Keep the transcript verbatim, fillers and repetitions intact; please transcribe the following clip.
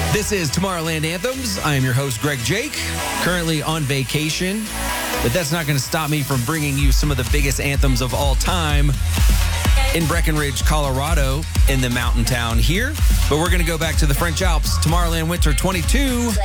This is Tomorrowland Anthems. I am your host, Greg Jake, currently on vacation, but that's not going to stop me from bringing you some of the biggest anthems of all time in Breckenridge, Colorado, in the mountain town here. But we're going to go back to the French Alps. Tomorrowland Winter twenty-two